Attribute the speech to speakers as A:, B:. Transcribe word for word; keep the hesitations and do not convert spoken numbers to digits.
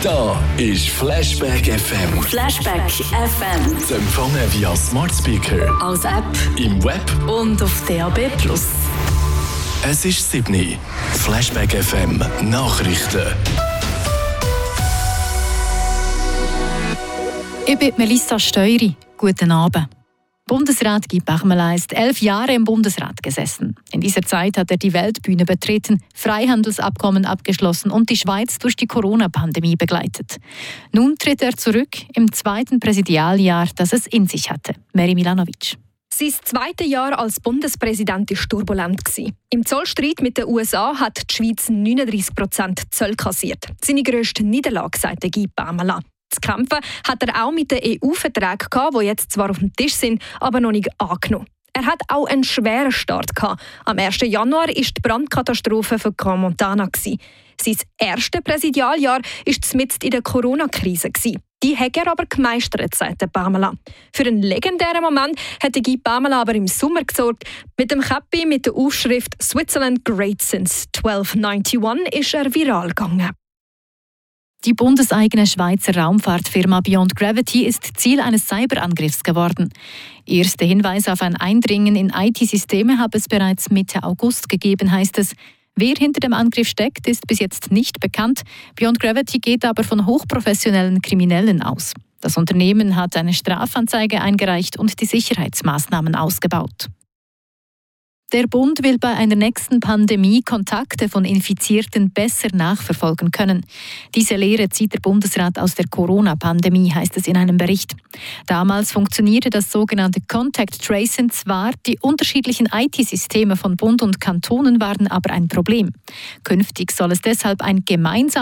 A: Da ist Flashback F M.
B: Flashback F M.
A: Zu empfangen via Smart Speaker,
B: als App
A: im Web
B: und auf D A B plus.
A: Es ist sieben Uhr. Flashback F M Nachrichten.
C: Ich bin Melissa Steury. Guten Abend. Bundesrat Guy Parmelin ist elf Jahre im Bundesrat gesessen. In dieser Zeit hat er die Weltbühne betreten, Freihandelsabkommen abgeschlossen und die Schweiz durch die Corona-Pandemie begleitet. Nun tritt er zurück im zweiten Präsidialjahr, das es in sich hatte. Meri Milanovic.
D: Sein zweites Jahr als Bundespräsident war turbulent. Im Zollstreit mit den U S A hat die Schweiz neununddreissig Prozent Zöll kassiert. Seine grösste Niederlage, sagte Guy Parmelin. Zu kämpfen hat er auch mit den E U-Verträgen, die jetzt zwar auf dem Tisch sind, aber noch nicht angenommen. Er hat auch einen schweren Start gehabt. Am ersten Januar war die Brandkatastrophe für Grand Montana. Sein erstes Präsidialjahr war mitten in der Corona-Krise. Die hat er aber gemeistert, sagte Parmelin. Für einen legendären Moment hat Guy Parmelin aber im Sommer gesorgt. Mit dem Käppi mit der Aufschrift «Switzerland Great Since zwölf einundneunzig» ist er viral gegangen.
C: Die bundeseigene Schweizer Raumfahrtfirma Beyond Gravity ist Ziel eines Cyberangriffs geworden. Erste Hinweise auf ein Eindringen in I T-Systeme habe es bereits Mitte August gegeben, heißt es. Wer hinter dem Angriff steckt, ist bis jetzt nicht bekannt. Beyond Gravity geht aber von hochprofessionellen Kriminellen aus. Das Unternehmen hat eine Strafanzeige eingereicht und die Sicherheitsmaßnahmen ausgebaut. Der Bund will bei einer nächsten Pandemie Kontakte von Infizierten besser nachverfolgen können. Diese Lehre zieht der Bundesrat aus der Corona-Pandemie, heißt es in einem Bericht. Damals funktionierte das sogenannte Contact Tracing zwar, die unterschiedlichen I T-Systeme von Bund und Kantonen waren aber ein Problem. Künftig soll es deshalb ein gemeinsames